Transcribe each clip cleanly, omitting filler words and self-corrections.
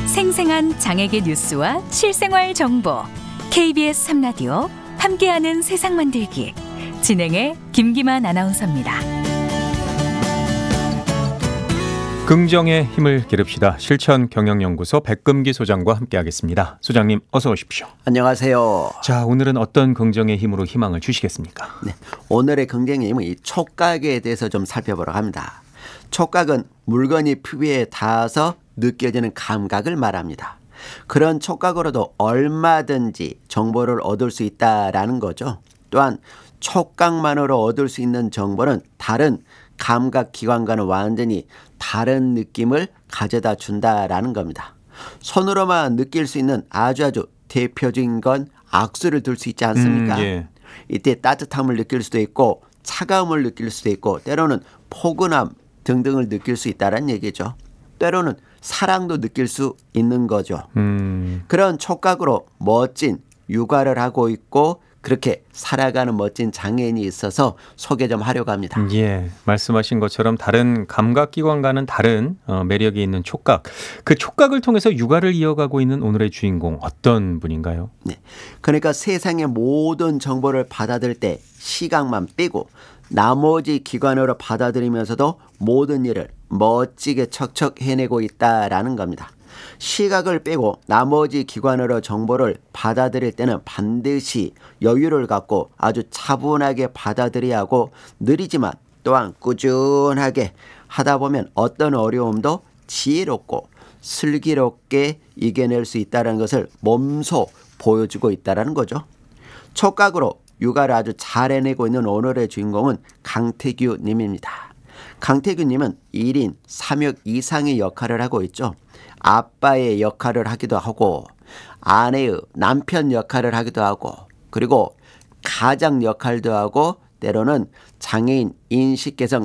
생생한 장애계 뉴스와 실생활 정보, KBS 3라디오 함께하는 세상 만들기, 진행의 김기만 아나운서입니다. 긍정의 힘을 기릅시다. 실천경영연구소 백금기 소장과 함께하겠습니다. 소장님 어서 오십시오. 안녕하세요. 자, 오늘은 어떤 긍정의 힘으로 희망을 주시겠습니까? 네, 오늘의 긍정의 힘은 이 촉각에 대해서 좀 살펴보려고 합니다. 촉각은 물건이 피부에 닿아서 느껴지는 감각을 말합니다. 그런 촉각으로도 얼마든지 정보를 얻을 수 있다라는 거죠. 또한 촉각만으로 얻을 수 있는 정보는 다른 감각기관과는 완전히 다른 느낌을 가져다 준다라는 겁니다. 손으로만 느낄 수 있는 아주 대표적인 건 악수를 들 수 있지 않습니까? 예. 이때 따뜻함을 느낄 수도 있고 차가움을 느낄 수도 있고 때로는 포근함 등등을 느낄 수 있다는 얘기죠. 때로는 사랑도 느낄 수 있는 거죠. 그런 촉각으로 멋진 육아를 하고 있고 그렇게 살아가는 멋진 장애인이 있어서 소개 좀 하려고 합니다. 예, 말씀하신 것처럼 다른 감각기관과는 다른 매력이 있는 촉각. 그 촉각을 통해서 육아를 이어가고 있는 오늘의 주인공 어떤 분인가요? 네, 그러니까 세상의 모든 정보를 받아들일 때 시각만 빼고 나머지 기관으로 받아들이면서도 모든 일을 멋지게 척척 해내고 있다라는 겁니다. 시각을 빼고 나머지 기관으로 정보를 받아들일 때는 반드시 여유를 갖고 아주 차분하게 받아들여야 하고 느리지만 또한 꾸준하게 하다 보면 어떤 어려움도 지혜롭고 슬기롭게 이겨낼 수 있다는 것을 몸소 보여주고 있다는 거죠. 촉각으로 육아를 아주 잘 해내고 있는 오늘의 주인공은 강태규 님입니다. 강태규 님은 1인 3역 이상의 역할을 하고 있죠. 아빠의 역할을 하기도 하고 아내의 남편 역할을 하기도 하고 그리고 가장 역할도 하고 때로는 장애인 인식 개선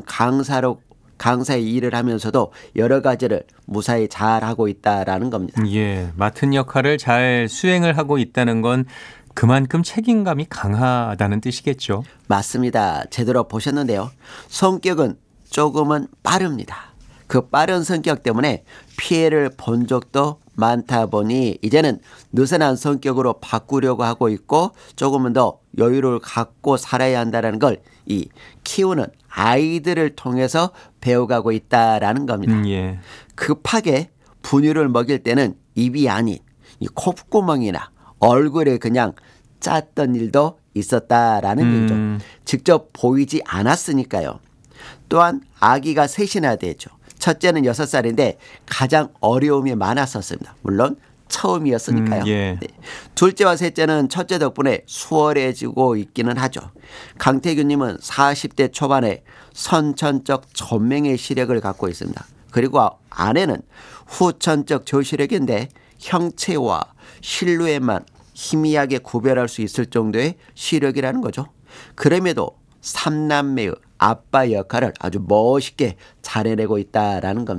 강사의 일을 하면서도 여러 가지를 무사히 잘하고 있다라는 겁니다. 예, 맡은 역할을 잘 수행을 하고 있다는 건 그만큼 책임감이 강하다는 뜻이겠죠. 맞습니다. 제대로 보셨는데요. 성격은 조금은 빠릅니다. 그 빠른 성격 때문에 피해를 본 적도 많다 보니 이제는 느슨한 성격으로 바꾸려고 하고 있고 조금은 더 여유를 갖고 살아야 한다는 걸 이 키우는 아이들을 통해서 배워가고 있다라는 겁니다. 예. 급하게 분유를 먹일 때는 입이 아닌 이 콧구멍이나 얼굴에 그냥 짰던 일도 있었다라는 얘기죠. 직접 보이지 않았으니까요. 또한 아기가 셋이나 되죠. 첫째는 6살인데 가장 어려움이 많았었습니다. 물론 처음이었으니까요. 예. 네. 둘째와 셋째는 첫째 덕분에 수월해지고 있기는 하죠. 강태규님은 40대 초반에 선천적 전맹의 시력을 갖고 있습니다. 그리고 아내는 후천적 저시력인데 형체와 실루엣만 희미하게 구별할 수 있을 정도의 시력이라는 거죠. 그럼에도 3남매의 아빠 역할을 아주 멋있게 잘 해내고 있다라는 겁니다.